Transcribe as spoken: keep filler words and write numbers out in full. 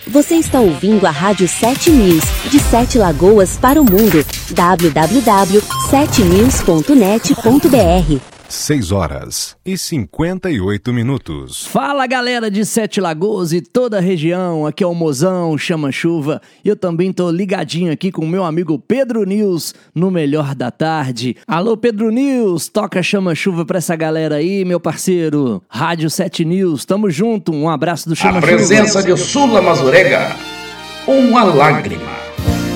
Você está ouvindo a Rádio sete News, de Sete Lagoas para o mundo. w w w ponto sete news ponto net ponto b r. seis horas e cinquenta e oito minutos. Fala, galera de Sete Lagoas e toda a região, aqui é o Mozão, Chama Chuva, e eu também tô ligadinho aqui com o meu amigo Pedro News, no Melhor da Tarde. Alô, Pedro News, toca Chama Chuva pra essa galera aí, meu parceiro. Rádio sete News, tamo junto, um abraço do Chama Chuva. A presença de Sula Mazurega, uma lágrima.